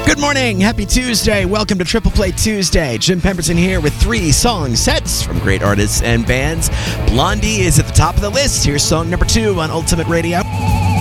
Good morning. Happy Tuesday. Welcome to Triple Play Tuesday. Jim Pemberton here with 3 song sets from great artists and bands. Blondie is at the top of the list. Here's song number 2 on Ultimate Radio.